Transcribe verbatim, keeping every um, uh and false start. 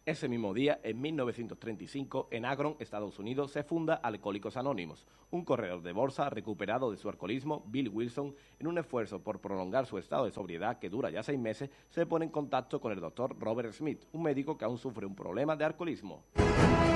Ese mismo día, en mil novecientos treinta y cinco, en Akron, Estados Unidos, se funda Alcohólicos Anónimos, un corredor de bolsa recuperado de su alcoholismo, Bill Wilson, en un esfuerzo por prolongar su estado de sobriedad, que dura ya seis meses, se pone en contacto con el doctor Robert Smith, un médico que aún sufre un problema de alcoholismo.